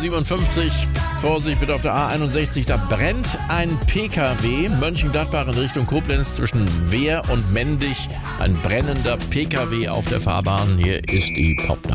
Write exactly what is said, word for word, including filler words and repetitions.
siebenundfünfzig. Vorsicht bitte auf der A einundsechzig, da brennt ein P K W. Mönchengladbach in Richtung Koblenz zwischen Wehr und Mendig. Ein brennender P K W auf der Fahrbahn. Hier ist die Pop